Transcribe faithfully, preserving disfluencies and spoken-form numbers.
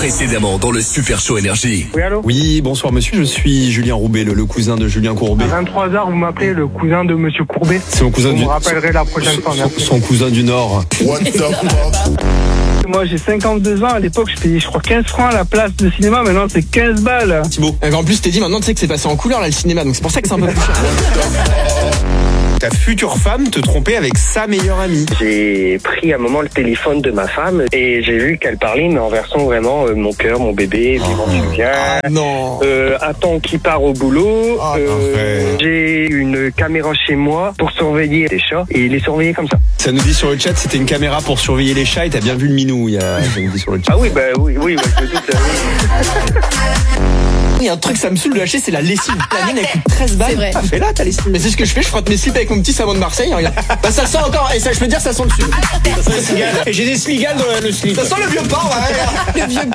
Précédemment dans le Super Show Énergie. Oui, allô? Oui, bonsoir monsieur, je suis Julien Roubaix, le, le cousin de Julien Courbet. À vingt-trois heures, vous m'appelez le cousin de Monsieur Courbet. C'est mon cousin Vous du... me rappellerez la prochaine fois, son, merci. son cousin du Nord. What the fuck? Moi, j'ai cinquante-deux ans. À l'époque, je payais, je crois, quinze francs la place de cinéma. Maintenant, c'est quinze balles. Thibaut, En plus, je t'ai dit maintenant, tu sais que c'est passé en couleur là le cinéma, donc c'est pour ça que c'est un peu plus cher. ta future femme te trompait avec sa meilleure amie. J'ai pris un moment le téléphone de ma femme et j'ai vu qu'elle parlait, mais en version vraiment euh, mon cœur, mon bébé, vivant tu viens. Ah, non. Euh, attends qui part au boulot. Ah, euh, j'ai une caméra chez moi pour surveiller les chats et les surveiller comme ça. Ça nous dit sur le chat, c'était une caméra pour surveiller les chats et t'as bien vu le minou, il y a, ça nous dit sur le chat. Ah oui, bah oui, oui, ouais, je me doute. euh, Il y a un truc, ça me saoule de lâcher, c'est la lessive. La mienne, elle coûte treize balles. C'est vrai. Ah, fais là, ta lessive. Mais c'est ce que je fais, je frotte mes slips avec mon petit savon de Marseille. Regarde. Bah, ça sent encore, et ça, je peux dire, ça sent le slip. Et j'ai des sligales dans le slip. Ça sent le vieux port, ouais. Le vieux